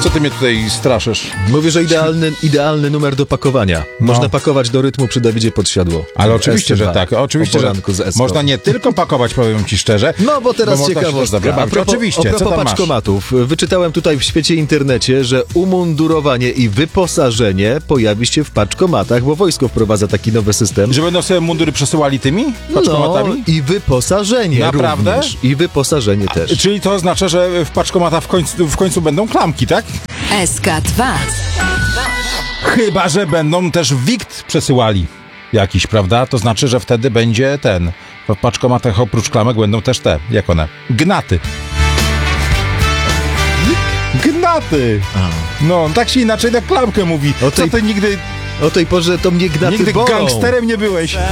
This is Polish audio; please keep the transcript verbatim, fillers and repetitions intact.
Co ty mnie tutaj straszysz? Mówię, że idealny, idealny numer do pakowania. Można No. pakować do rytmu przy Dawidzie Podsiadło. Ale oczywiście, S C dwa. że tak. Oczywiście, O że poranku z Eską. można nie tylko pakować, powiem ci szczerze. No bo teraz można się też ciekawostka. dobrze A bawić. propos, Oczywiście, a co propos tam masz? paczkomatów. Wyczytałem tutaj w świecie internecie, że umundurowanie i wyposażenie pojawi się w paczkomatach, bo wojsko wprowadza taki nowy system. Że będą sobie mundury przesyłali tymi paczkomatami? No i wyposażenie Naprawdę? również. I wyposażenie też. Czyli to oznacza, że w paczkomatach w końcu, w końcu będą klamki, tak? S K dwa. Chyba że będą też wikt przesyłali jakiś, prawda? To znaczy, że wtedy będzie ten. W paczkomatach oprócz klamek będą też te, jak one? Gnaty. Gnaty! No, tak się inaczej na klamkę mówi. O tej- Co ty nigdy, O tej porze to mnie gnaty nigdy bolą. gangsterem nie byłeś?